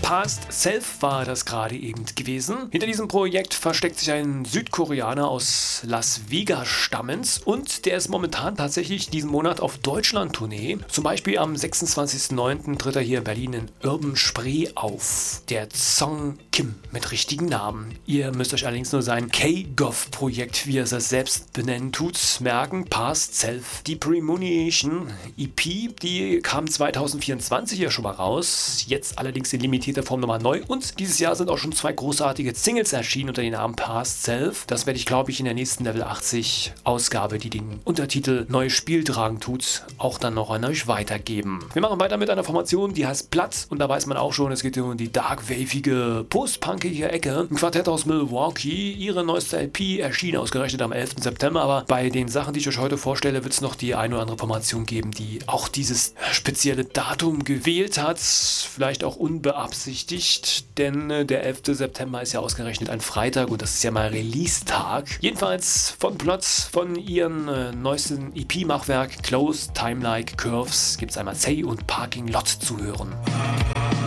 Past Self war das gerade eben gewesen. Hinter diesem Projekt versteckt sich ein Südkoreaner aus Las Vegas stammens und der ist momentan tatsächlich diesen Monat auf Deutschland-Tournee. Zum Beispiel am 26.09. tritt er hier in Berlin in Urban Spree auf. Der Song Kim mit richtigen Namen. Ihr müsst euch allerdings nur sein K-Goth-Projekt, wie er es selbst benennen tut, merken. Past Self. Die Premonition EP, die kam 2024 ja schon mal raus. Jetzt allerdings in limitierter Form nochmal neu. Und dieses Jahr sind auch schon 2 großartige Singles erschienen unter dem Namen Past Self. Das werde ich, glaube ich, in der nächsten Level 80 Ausgabe, die den Untertitel Neues Spiel tragen tut, auch dann noch an euch weitergeben. Wir machen weiter mit einer Formation, die heißt Platz. Und da weiß man auch schon, es geht um die dark-wavige, post-punkige Ecke. Ein Quartett aus Milwaukee. Ihre neueste LP erschien ausgerechnet am 11. September. Aber bei den Sachen, die ich euch heute vorstelle, wird es noch die eine oder andere Formation geben, die auch dieses spezielle Datum gewählt hat. Vielleicht auch unbeabsichtigt, denn der 11. September ist ja ausgerechnet ein Freitag und das ist ja mal Release-Tag. Jedenfalls von Plots, von ihren neuesten EP-Machwerk Close, Time Like Curves gibt es einmal Say und Parking Lot zu hören.